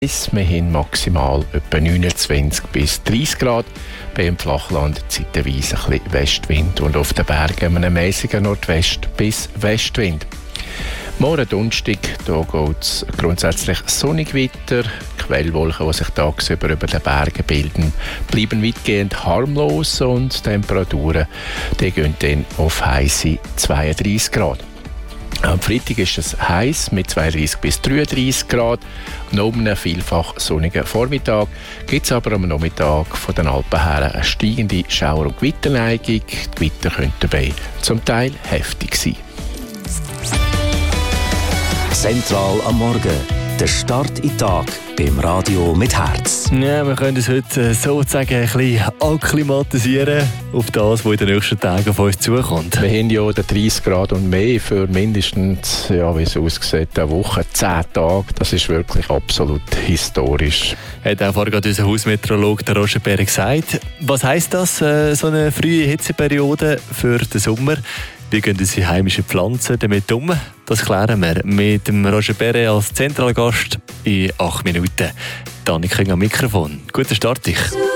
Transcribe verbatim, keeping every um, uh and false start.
Wir haben maximal etwa neunundzwanzig bis dreißig Grad. Beim Flachland zeitweise ein bisschen Westwind und auf den Bergen einen mäßigen Nordwest- bis Westwind. Morgen Donnerstag, da geht es grundsätzlich sonnig weiter. Quellwolken, die sich tagsüber über den Bergen bilden, bleiben weitgehend harmlos und die Temperaturen die gehen dann auf heisse zweiunddreißig Grad. Am Freitag ist es heiß mit zweiunddreißig bis dreiunddreißig Grad. Noch einen vielfach sonnigen Vormittag gibt es aber am Nachmittag von den Alpen her eine steigende Schauer- und Gewitterneigung. Die Gewitter können dabei zum Teil heftig sein. Zentral am Morgen. Der Start in den Tag beim Radio mit Herz. Ja, wir können uns heute sozusagen ein bisschen akklimatisieren auf das, was in den nächsten Tagen auf uns zukommt. Wir haben ja dreißig Grad und mehr für mindestens, ja, wie es aussieht, eine Woche, zehn Tage. Das ist wirklich absolut historisch. Hat auch vorhin unser Hausmeteorologe der Roger Perret gesagt. Was heisst das, so eine frühe Hitzeperiode für den Sommer? Wie gehen unsere heimischen Pflanzen damit um? Das klären wir mit dem Roger Perret als Zentralgast in acht Minuten. Danik am Mikrofon. Guten Start dich.